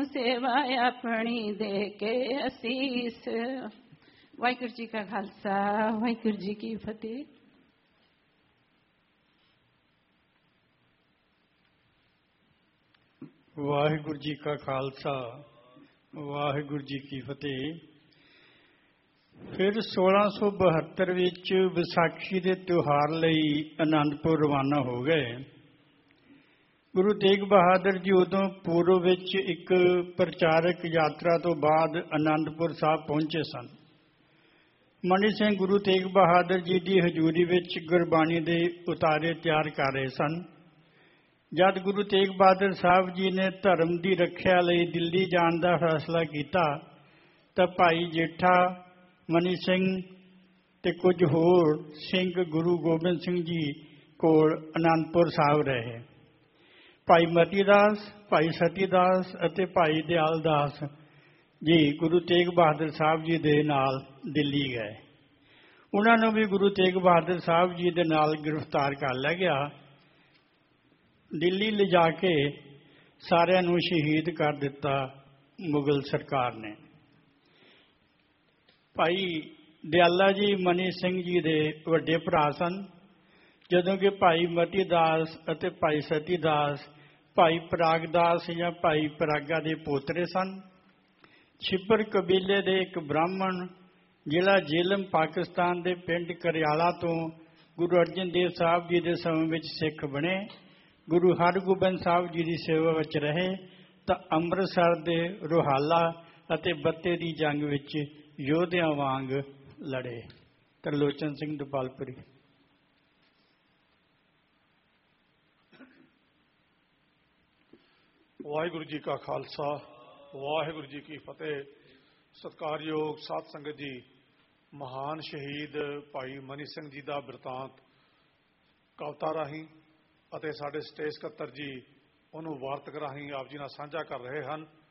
सेवा अपनी दे के असीस। वाहिगुरू जी का खालसा, वाहिगुरू जी की फतेह। वाहिगुरू जी का खालसा, वाहिगुरू जी की फतेह। फिर 1672 ਵਿੱਚ ਵਿਸਾਖੀ ਦੇ ਤਿਉਹਾਰ ਲਈ ਆਨੰਦਪੁਰ ਰਵਾਨਾ ਹੋ ਗਏ। ਗੁਰੂ ਤੇਗ ਬਹਾਦਰ ਜੀ ਉਦੋਂ ਪੂਰਬ ਵਿੱਚ ਇੱਕ ਪ੍ਰਚਾਰਕ ਯਾਤਰਾ ਤੋਂ ਬਾਅਦ ਆਨੰਦਪੁਰ ਸਾਹਿਬ ਪਹੁੰਚੇ ਸਨ। ਮਨੀ ਸਿੰਘ ਗੁਰੂ ਤੇਗ ਬਹਾਦਰ ਜੀ ਦੀ ਹਜ਼ੂਰੀ ਵਿੱਚ ਗੁਰਬਾਣੀ ਦੇ ਉਤਾਰੇ ਤਿਆਰ ਕਰ ਰਹੇ ਸਨ। ਜਦ ਗੁਰੂ ਤੇਗ ਬਹਾਦਰ ਸਾਹਿਬ ਜੀ ਨੇ ਧਰਮ ਦੀ ਰੱਖਿਆ ਲਈ ਦਿੱਲੀ ਜਾਣ ਦਾ ਫੈਸਲਾ ਕੀਤਾ ਤਾਂ ਭਾਈ ਜੇਠਾ, ਮਨੀ ਸਿੰਘ ਤੇ ਕੁਝ ਹੋਰ ਸਿੰਘ ਗੁਰੂ ਗੋਬਿੰਦ ਸਿੰਘ ਜੀ ਕੋਲ ਆਨੰਦਪੁਰ ਸਾਹਿਬ ਰਹੇ। ਭਾਈ ਮਤੀ ਦਾਸ, ਭਾਈ ਸਤੀ ਦਾਸ ਅਤੇ ਭਾਈ ਦਿਆਲ ਦਾਸ ਜੀ ਗੁਰੂ ਤੇਗ ਬਹਾਦਰ ਸਾਹਿਬ ਜੀ ਦੇ ਨਾਲ ਦਿੱਲੀ ਗਏ। ਉਹਨਾਂ ਨੂੰ ਵੀ ਗੁਰੂ ਤੇਗ ਬਹਾਦਰ ਸਾਹਿਬ ਜੀ ਦੇ ਨਾਲ ਗ੍ਰਿਫਤਾਰ ਕਰ ਲਿਆ ਗਿਆ। ਦਿੱਲੀ ਲਿਜਾ ਕੇ ਸਾਰਿਆਂ ਨੂੰ ਸ਼ਹੀਦ ਕਰ ਦਿੱਤਾ ਮੁਗਲ ਸਰਕਾਰ ਨੇ। ਭਾਈ ਦਿਆਲਾ ਜੀ ਮਨੀ ਸਿੰਘ ਜੀ ਦੇ ਵੱਡੇ ਭਰਾ ਸਨ, ਜਦੋਂ ਕਿ ਭਾਈ ਮਤੀ ਦਾਸ ਅਤੇ ਭਾਈ ਸਤੀ ਦਾਸ ਭਾਈ ਪਰਾਗ ਦਾਸ ਜਾਂ ਭਾਈ ਪਰਾਗਾ ਦੇ ਪੋਤਰੇ ਸਨ। ਛਿੱਪਰ ਕਬੀਲੇ ਦੇ ਇੱਕ ਬ੍ਰਾਹਮਣ ਜ਼ਿਲ੍ਹਾ ਜੇਹਲਮ ਪਾਕਿਸਤਾਨ ਦੇ ਪਿੰਡ ਕਰਿਆਲਾ ਤੋਂ ਗੁਰੂ ਅਰਜਨ ਦੇਵ ਸਾਹਿਬ ਜੀ ਦੇ ਸਮੇਂ ਵਿੱਚ ਸਿੱਖ ਬਣੇ। ਗੁਰੂ ਹਰਗੋਬਿੰਦ ਸਾਹਿਬ ਜੀ ਦੀ ਸੇਵਾ ਵਿੱਚ ਰਹੇ ਤਾਂ ਅੰਮ੍ਰਿਤਸਰ ਦੇ ਰੋਹਾਲਾ ਅਤੇ ਬੱਤੇ ਦੀ ਜੰਗ ਵਿੱਚ ਯੋਧਿਆਂ ਵਾਂਗ ਲੜੇ। ਤਰਲੋਚਨ ਸਿੰਘ ਦੁਪਾਲਪੁਰੀ। ਵਾਹਿਗੁਰੂ ਜੀ ਕਾ ਖਾਲਸਾ, ਵਾਹਿਗੁਰੂ ਜੀ ਕੀ ਫਤਿਹ। ਸਤਿਕਾਰਯੋਗ ਸਾਧ ਸੰਗਤ ਜੀ, ਮਹਾਨ ਸ਼ਹੀਦ ਭਾਈ ਮਨੀ ਸਿੰਘ ਜੀ ਦਾ ਬਿਰਤਾਂਤ ਕਵਿਤਾ ਰਾਹੀਂ ਅਤੇ ਸਾਡੇ ਸਟੇਜ ਸਕੱਤਰ ਜੀ ਉਹਨੂੰ ਵਾਰਤਕ ਰਾਹੀਂ ਆਪ ਜੀ ਨਾਲ ਸਾਂਝਾ ਕਰ ਰਹੇ ਹਨ।